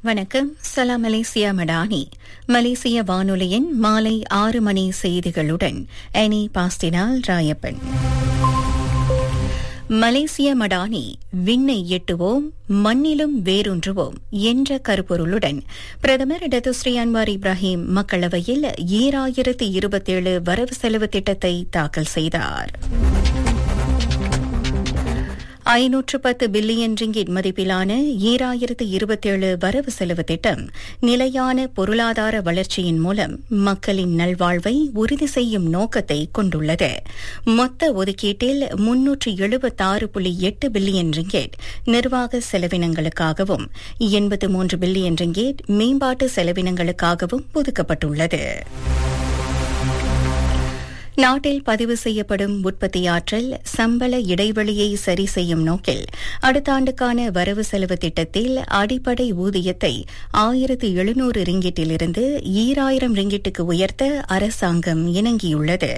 வணக்கம். சலாம் மலேசியா மடானி. மலேசிய வானொலியின் மாலை 6 மணி செய்திகளுடன் எனி பாஸ்டினால் ராயப்பன். மலேசிய மடானி விண்ணை எட்டுவோம், மண்ணிலும் வேரூன்றுவோம் என்ற கருப்பொருளுடன் பிரதமர் டத்துஸ்ரீ அன்வார் இப்ராஹிம் மக்களவையில் 2027 வரவு செலவு திட்டத்தை தாக்கல் செய்தார். 510 பில்லியன் ரிங்கிட் மதிப்பிலான 2027 வரவு செலவு திட்டம் நிலையான பொருளாதார வளர்ச்சியின் மூலம் மக்களின் நல்வாழ்வை உறுதி செய்யும் நோக்கத்தை கொண்டுள்ளது. மொத்த ஒதுக்கீட்டில் 376.8 பில்லியன் ரிங்கிட் நிர்வாக செலவினங்களுக்காகவும் 83 பில்லியன் ரிங்கிட் மேம்பாட்டு செலவினங்களுக்காகவும் ஒதுக்கப்பட்டுள்ளது. நாட்டில் பதிவு செய்யப்படும் உற்பத்தி ஆற்றல் சம்பள இடைவெளியை சரி செய்யும் நோக்கில் அடுத்த ஆண்டுக்கான வரவு செலவு திட்டத்தில் அடிப்படை ஊதியத்தை 1700 ரிங்கிட்டிலிருந்து 2000 ரிங்கிட்டுக்கு உயர்த்த அரசாங்கம் இணங்கியுள்ளது.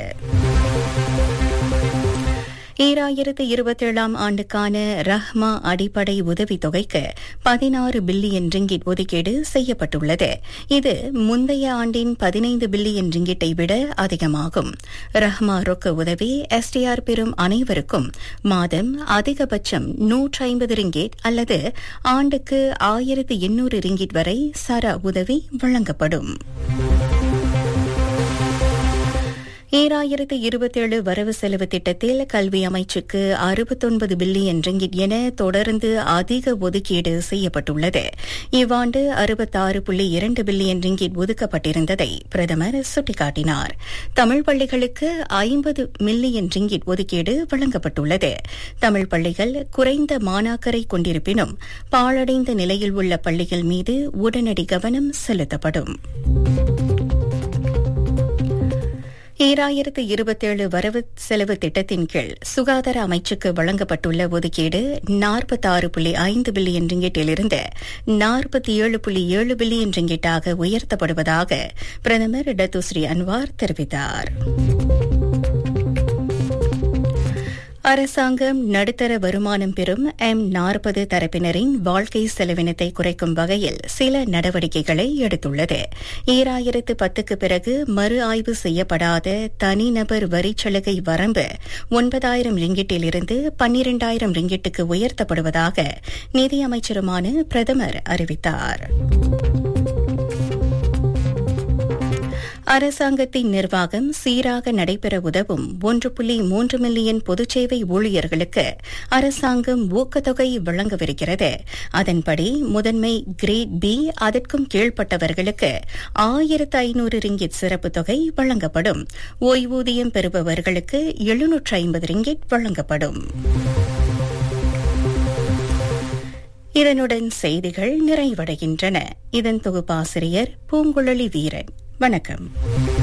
2027 ஆண்டுக்கான ரஹ்மா அடிப்படை உதவித்தொகைக்கு 16 பில்லியன் ரிங்கிட் ஒதுக்கீடு செய்யப்பட்டுள்ளது. இது முந்தைய ஆண்டின் 15 பில்லியன் ரிங்கிட்டை விட அதிகமாகும். ரஹ்மா ரொக்க உதவி எஸ்டிஆர் பெறும் அனைவருக்கும் மாதம் அதிகபட்சம் 150 ரிங்கிட் அல்லது ஆண்டுக்கு 1800 ரிங்கிட் வரை சரா உதவி வழங்கப்படும். 2027 வரவு செலவு திட்டத்தில் கல்வி அமைச்சுக்கு 69 பில்லியன் ரிங்கிட் என தொடர்ந்து அதிக ஒதுக்கீடு செய்யப்பட்டுள்ளது. இவ்வாண்டு 66.2 பில்லியன் ரிங்கிட் ஒதுக்கப்பட்டிருந்ததை பிரதமர் சுட்டிக்காட்டினார். தமிழ் பள்ளிகளுக்கு 50 மில்லியன் ரிங்கிட் ஒதுக்கீடு வழங்கப்பட்டுள்ளது. தமிழ் பள்ளிகள் குறைந்த மாணாக்கரை கொண்டிருப்பினும் பாழடைந்த நிலையில் உள்ள பள்ளிகள் மீது உடனடி கவனம் செலுத்தப்படும். 2027 வரவு செலவு திட்டத்தின் கீழ் சுகாதார அமைச்சுக்கு வழங்கப்பட்டுள்ள ஒதுக்கீடு 46.5 பில்லியன் ரிங்கிட்டிலிருந்து 47.7 பில்லியன் ரிங்கிட்டாக உயர்த்தப்படுவதாக பிரதமர் டத்துஸ்ரீ அன்வார் தெரிவித்தார். அரசாங்கம் நடுத்தர வருமானம் பெறும் M40 தரப்பினரின் வாழ்க்கை செலவினத்தை குறைக்கும் வகையில் சில நடவடிக்கைகளை எடுத்துள்ளது. 2010க்கு பிறகு மறு ஆய்வு செய்யப்படாத தனிநபர் வரிச்சலுகை வரம்பு 9,000 ரிங்கிட்டிலிருந்து 12,000 ரிங்கிட்டுக்கு உயர்த்தப்படுவதாக நிதியமைச்சருமான பிரதமர் அறிவித்தார். அரசாங்கத்தின் நிர்வாகம் சீராக நடைபெற உதவும் 1.3 மில்லியன் பொதுச்சேவை ஊழியர்களுக்கு அரசாங்கம் ஊக்கத்தொகை வழங்கவிருக்கிறது. அதன்படி முதன்மை கிரேட் பி அதற்கும் கீழ்ப்பட்டவர்களுக்கு 1500 ரிங்கிட் சிறப்பு தொகை வழங்கப்படும். ஓய்வூதியம் பெறுபவர்களுக்கு 750 ரிங்கிட் வழங்கப்படும். இதனுடன் செய்திகள் நிறைவடைகின்றன. இதன் தொகுப்பாசிரியர் பூங்குழலி வீரன். வணக்கம்.